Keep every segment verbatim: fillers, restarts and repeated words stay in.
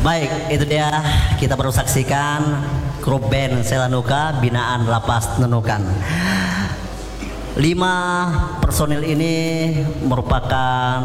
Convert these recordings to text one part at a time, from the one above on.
Baik, itu dia kita baru saksikan grup band Selanuka binaan Lapas Nunukan. Lima personil ini merupakan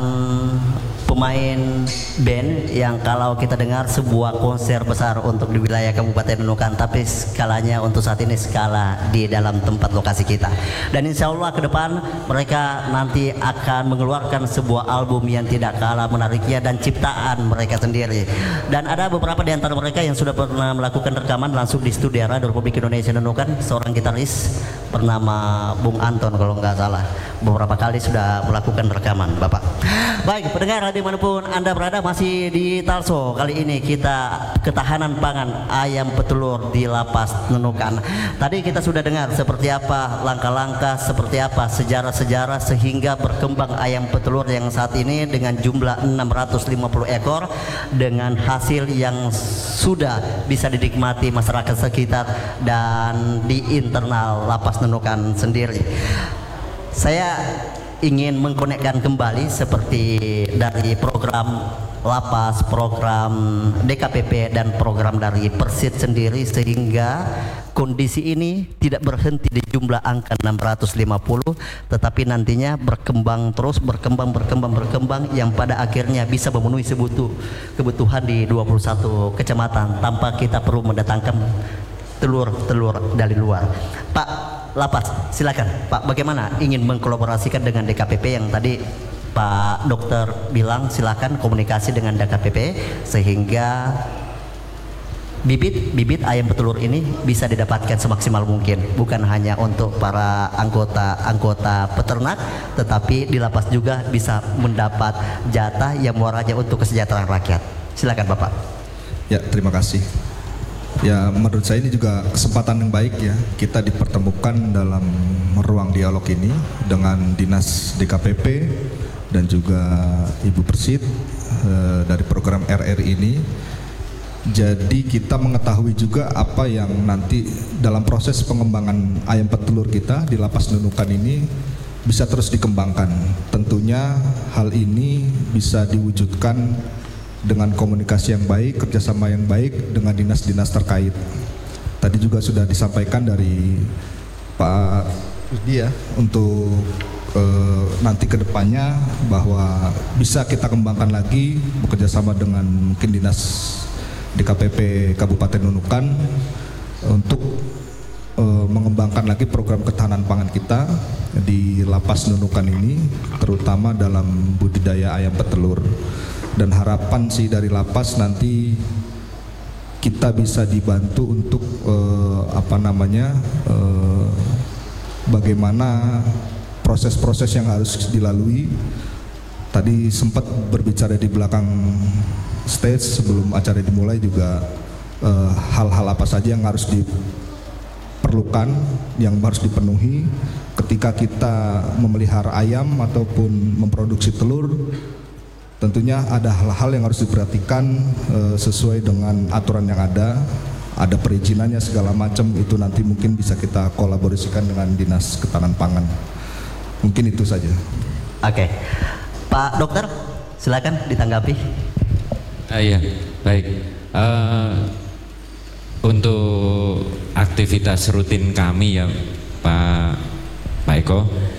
pemain band yang kalau kita dengar sebuah konser besar untuk di wilayah Kabupaten Nunukan, tapi skalanya untuk saat ini skala di dalam tempat lokasi kita. Dan insya Allah ke depan mereka nanti akan mengeluarkan sebuah album yang tidak kalah menariknya dan ciptaan mereka sendiri. Dan ada beberapa di antara mereka yang sudah pernah melakukan rekaman langsung di studio Radio Republik Indonesia Nunukan. Seorang gitaris bernama Bung Anton kalau nggak salah, beberapa kali sudah melakukan rekaman Bapak. Baik, pendengar dimanapun Anda berada, masih di Talso. Kali ini kita ketahanan pangan ayam petelur di Lapas Nunukan. Tadi kita sudah dengar seperti apa langkah-langkah, seperti apa sejarah-sejarah sehingga berkembang ayam petelur yang saat ini dengan jumlah enam ratus lima puluh ekor dengan hasil yang sudah bisa dinikmati masyarakat sekitar dan di internal Lapas Nunukan sendiri. Saya ingin mengkonekkan kembali seperti dari program Lapas, program D K P P dan program dari Persid sendiri, sehingga kondisi ini tidak berhenti di jumlah angka enam ratus lima puluh, tetapi nantinya berkembang terus, berkembang, berkembang, berkembang yang pada akhirnya bisa memenuhi sebutu kebutuhan di dua puluh satu kecamatan tanpa kita perlu mendatangkan telur-telur dari luar. Pak Lapas, silakan Pak, bagaimana ingin mengkolaborasikan dengan D K P P yang tadi Pak Dokter bilang silakan komunikasi dengan D K P P sehingga bibit-bibit ayam petelur ini bisa didapatkan semaksimal mungkin, bukan hanya untuk para anggota-anggota peternak, tetapi di lapas juga bisa mendapat jatah yang muaranya untuk kesejahteraan rakyat. Silakan Bapak. Ya, terima kasih. Ya, menurut saya ini juga kesempatan yang baik ya, kita dipertemukan dalam ruang dialog ini dengan Dinas D K P P dan juga Ibu Persid eh, dari program R R ini. Jadi kita mengetahui juga apa yang nanti dalam proses pengembangan ayam petelur kita di Lapas Nunukan ini bisa terus dikembangkan. Tentunya hal ini bisa diwujudkan dengan komunikasi yang baik, kerjasama yang baik dengan dinas-dinas terkait. Tadi juga sudah disampaikan dari Pak Rusdi ya, untuk eh, nanti kedepannya bahwa bisa kita kembangkan lagi bekerjasama dengan mungkin dinas D K P P Kabupaten Nunukan untuk eh, mengembangkan lagi program ketahanan pangan kita di Lapas Nunukan ini, terutama dalam budidaya ayam petelur. Dan harapan sih dari lapas nanti kita bisa dibantu untuk eh, apa namanya eh, bagaimana proses-proses yang harus dilalui. Tadi sempat berbicara di belakang stage sebelum acara dimulai juga hal-hal eh, apa saja yang harus diperlukan, yang harus dipenuhi ketika kita memelihara ayam ataupun memproduksi telur. Tentunya ada hal-hal yang harus diperhatikan e, sesuai dengan aturan yang ada, ada perizinannya segala macam, itu nanti mungkin bisa kita kolaborasikan dengan Dinas Ketahanan Pangan. Mungkin itu saja. Oke, Pak Dokter, silakan ditanggapi. Ah, iya, baik. Uh, untuk aktivitas rutin kami ya, Pak Pak Eko.